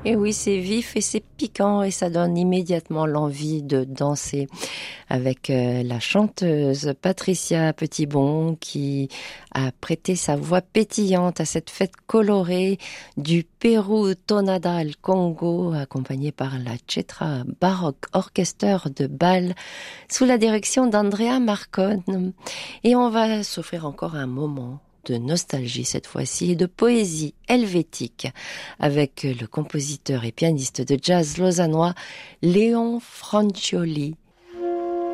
Et oui, c'est vif et c'est piquant et ça donne immédiatement l'envie de danser avec la chanteuse Patricia Petitbon qui a prêté sa voix pétillante à cette fête colorée du Pérou Tonada al Congo, accompagnée par la Cetra Baroque Orchestra de Bâle sous la direction d'Andrea Marcon. Et on va s'offrir encore un moment de nostalgie cette fois-ci et de poésie helvétique avec le compositeur et pianiste de jazz lausannois Léon Francioli.